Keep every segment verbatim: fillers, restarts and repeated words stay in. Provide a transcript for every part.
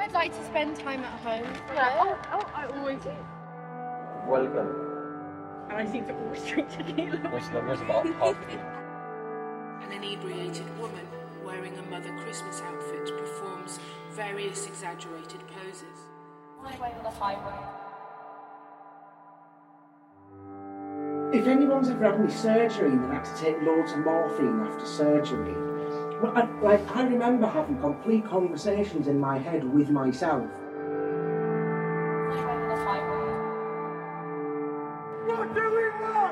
I'd like to spend time at home. Yeah, oh, oh, I always do. Welcome. And I seem to always drink tequila. What's the what's about half? An inebriated woman wearing a Mother Christmas outfit performs various exaggerated poses. Highway on the highway. If anyone's ever had any surgery and they had to take loads of morphine after surgery, well, I, like, I remember having complete conversations in my head with myself. Highway on the highway. What do we want?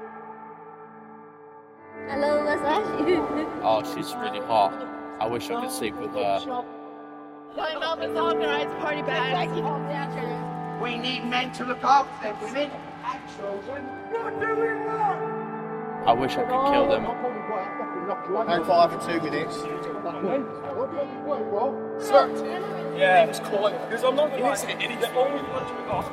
Hello, what's that? Oh, she's really hot. I wish I could sleep with her. My mum is organised party bag. We need men to look after their women and children. What do we want? I wish I could kill them. Hang fire for two minutes. Sir. Yeah, it was caught. Because I'm not going to hit it. It's only punch we got.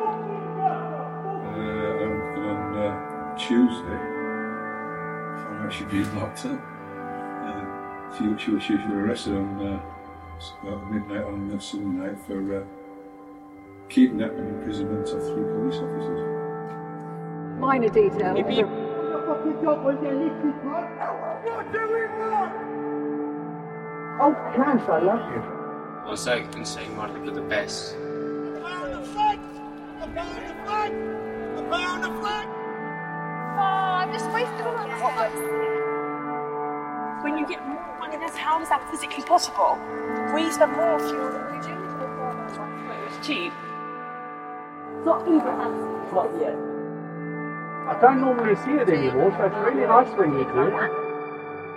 On uh, Tuesday, I should be locked up. Uh, she, she, she was arrested on uh, about midnight on uh, Sunday night for uh, kidnapping and imprisonment of three police officers. Minor detail. What do we want? Oh, Christ, I love you. Well, so you can say one of the best. About the flag! About the flag! About the flag! Oh, I'm just wasting all that time. When you get more money, that's how is that physically possible? We spend more fuel than we do. It's cheap. Not even us. Not yet. I don't normally see it anymore, so it's really nice when you do.